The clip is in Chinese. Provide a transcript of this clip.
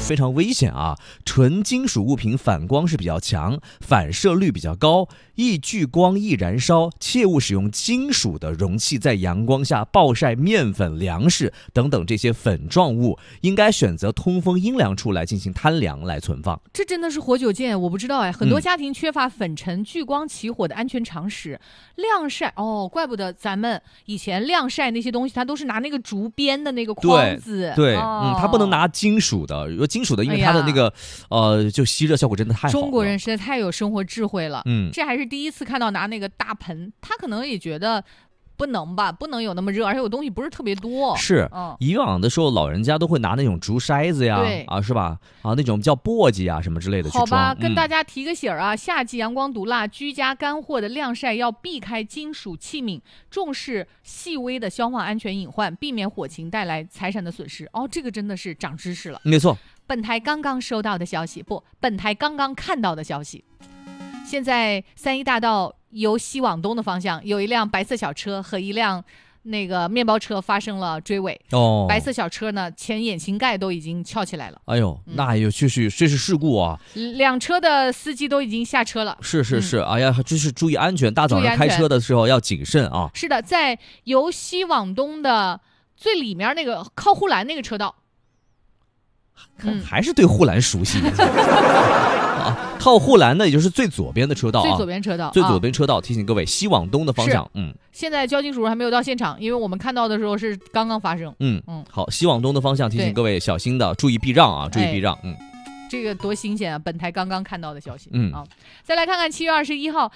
非常危险啊！纯金属物品反光是比较强，反射率比较高，易聚光易燃烧，切勿使用金属的容器在阳光下暴晒面粉、粮食等等这些粉状物，应该选择通风阴凉处来进行摊凉来存放。 这真的是活久见，我不知道哎，很多家庭缺乏粉尘、聚光起火的安全常识。晾晒哦，怪不得咱们以前晾晒那些东西，它都是拿那个竹编的那个筐子。 对，它不能拿金属的，如果金属的，因为它的那个、就吸热效果真的太好了。 中国人实在太有生活智慧了。这还是第一次看到拿那个大盆，他可能也觉得不能吧，不能有那么热，而且有东西不是特别多。 是，以往的时候老人家都会拿那种竹筛子呀，是吧？那种叫簸箕啊什么之类的去装。 好吧，跟大家提个醒啊，夏季阳光毒辣，居家干货的晾晒要避开金属器皿，重视细微的消防安全隐患，避免火情带来财产的损失。这个真的是长知识了。 没错。 本台刚刚收到的消息，本台刚刚看到的消息。现在3一大道由西往东的方向，有一辆白色小车和一辆那个面包车发生了追尾。白色小车呢，前引擎盖都已经翘起来了。 哎呦，那这是事故啊！ 两车的司机都已经下车了。 是，哎呀，这是注意安全，大早上开车的时候要谨慎啊。 是的，在由西往东的最里面那个靠护栏那个车道。 还是对护栏熟悉靠护栏的也就是最左边的车道， 最左边车道， 最左边车道，提醒各位西往东的方向。 现在交警叔叔还没有到现场，因为我们看到的时候是刚刚发生。 好，西往东的方向，提醒各位小心的注意避让啊，注意避让。 这个多新鲜啊！本台刚刚看到的消息。再来看看7月21号。